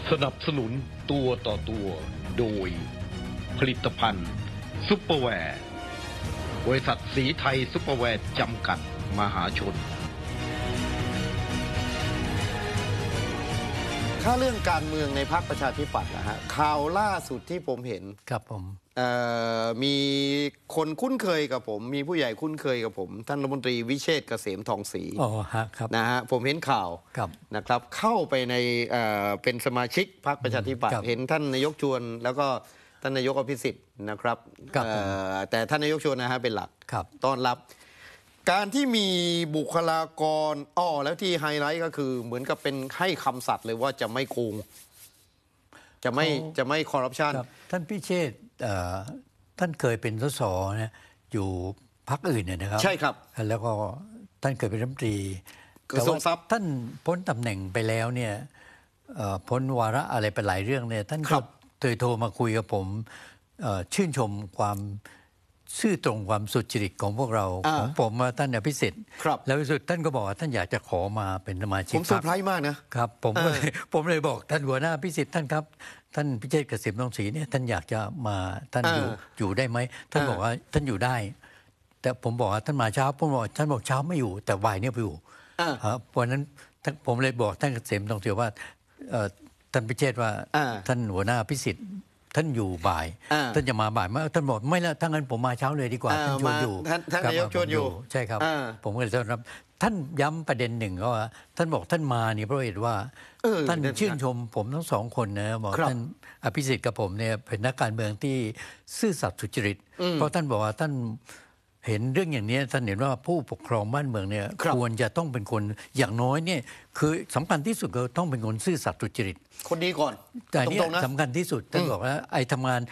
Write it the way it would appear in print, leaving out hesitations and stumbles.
สนับสนุนตัวต่อตัวโดยผลิตภัณฑ์ซุปเปอร์แวร์บริษัทสีไทยซุปเปอร์แวร์จำกัดมหาชนถ้าเรื่องการเมืองในพรรคประชาธิปัตย์นะฮะข่าวล่าสุดที่ผมเห็นครับผมมีคนคุ้นเคยกับผมมีผู้ใหญ่คุ้นเคยกับผมท่านรัฐมนตรีวิเชษฐ์เกษมทองศรีครับนะฮะผมเห็นข่าวนะครับเข้าไปในเป็นสมาชิกพรรคประชาธิปัตย์เห็นท่านนายกชวนแล้วก็ท่านนายกอภิสิทธิ์นะครับแต่ท่านนายกชวนนะฮะเป็นหลักต้อนรับการที่มีบุคลากรแล้วที่ไฮไลท์ก็คือเหมือนกับเป็นให้คำสัตย์เลยว่าจะไม่โกงจะไม่คอร์รัปชันท่านพิเชษฐ์ท่านเคยเป็นสสนะอยู่พรรคอื่นเนี่ยนะครับใช่ครับแล้วก็ท่านเคยเป็นรัฐมนตรีกระทรวงทรัพย์ท่านพ้นตำแหน่งไปแล้วเนี่ยพ้นวาระอะไรไปหลายเรื่องเนี่ยท่านก็เคยโทรมาคุยกับผมชื่นชมความซื่อตรงความสุจริตของพวกเราของผมว่าท่านอภิสิทธิ์แล้วที่สุดท่านก็บอกว่าท่านอยากจะขอมาเป็นสมาชิกผมเซอร์ไพรส์มากนะครับผมเลยบอกท่านหัวหน้าอภิสิทธิ์ท่านครับท่านพิเชษฐ์เกษมทองศรีเนี่ยท่านอยากจะมาท่านอยู่ได้ไหมท่านบอกว่าท่านอยู่ได้แต่ผมบอกว่าท่านมาเช้าผมบอกท่านบอกเช้าไม่อยู่แต่บ่ายเนี่ยไปอยู่วันนั้นผมเลยบอกท่านเกษมทองศรีว่าท่านพิเชษฐ์ว่าท่านหัวหน้าอภิสิทธิ์ท่านอยู่บ่ายท่านจะมาบ่ายไหมท่านบอกไม่ละถ้างั้นผมมาเช้าเลยดีกว่าท่านชวนอยู่ท่านนายกชวนอยู่ใช่ครับผมก็เลยต้อนรับท่านย้ำประเด็นหนึ่งก็ว่าท่านบอกท่านมานี่เพราะเหตุว่าท่านชื่นชมผมทั้งสองคนนะบอกท่านอภิสิทธิ์กับผมเนี่ยเป็นนักการเมืองที่ซื่อสัตย์สุจริตเพราะท่านบอกว่าท่านเห็นเรื่องอย่างนี้ท่านเห็นว่าผู้ปกครองบ้านเมืองเนี่ยควรจะต้องเป็นคนอย่างน้อยเนี่ยคือสำคัญที่สุดก็ต้องเป็นคนซื่อสัตย์สุจริตคนดีก่อนแต่นี่สำคัญที่สุดท่านบอกว่าไอ้ทำงาน